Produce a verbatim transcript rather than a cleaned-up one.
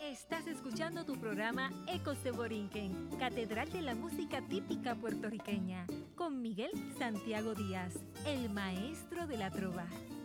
Estás escuchando tu programa Ecos de Borinquen, Catedral de la Música Típica Puertorriqueña, con Miguel Santiago Díaz, el maestro de la trova.